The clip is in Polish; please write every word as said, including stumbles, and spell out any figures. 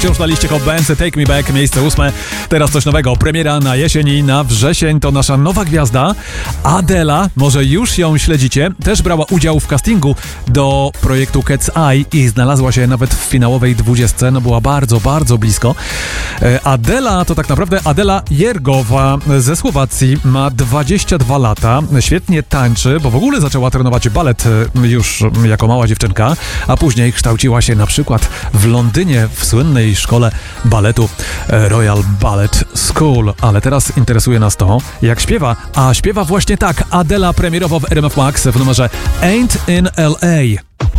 Wciąż na liście Hot Bands, Take Me Back, miejsce ósme. Teraz coś nowego, premiera na jesień i na wrzesień, to nasza nowa gwiazda Adela, może już ją śledzicie, też brała udział w castingu do projektu Cat's Eye i znalazła się nawet w finałowej dwudziestce, no była bardzo, bardzo blisko. Adela to tak naprawdę Adela Jergowa ze Słowacji, ma dwadzieścia dwa lata, świetnie tańczy, bo w ogóle zaczęła trenować balet już jako mała dziewczynka, a później kształciła się na przykład w Londynie w słynnej szkole baletu Royal Ballet School, ale teraz interesuje nas to, jak śpiewa, a śpiewa właśnie tak Adela premierowo w R M F Max w numerze Ain't in L A.